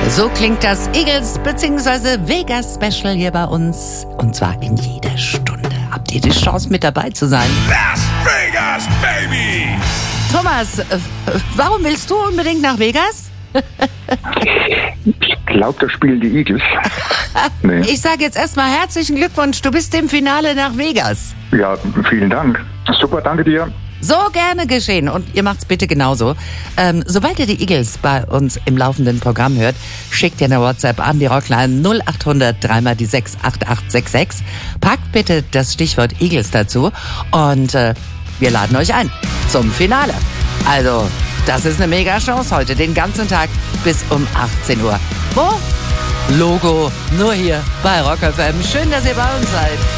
So klingt das Eagles bzw. Vegas Special hier bei uns. Und zwar in jeder Stunde. Habt ihr die Chance, mit dabei zu sein? Las Vegas, baby! Thomas, warum willst du unbedingt nach Vegas? Ich glaube, da spielen die Eagles. Nee. Ich sage jetzt erstmal herzlichen Glückwunsch. Du bist im Finale nach Vegas. Ja, vielen Dank. Super, danke dir. So gerne geschehen. Und ihr macht's bitte genauso. Sobald ihr die Eagles bei uns im laufenden Programm hört, schickt ihr eine WhatsApp an die Rockline 0800 3 die 68866. Packt bitte das Stichwort Eagles dazu und wir laden euch ein zum Finale. Also, das ist eine mega Chance heute, den ganzen Tag bis um 18 Uhr. Wo? Logo, nur hier bei Rock FM. Schön, dass ihr bei uns seid.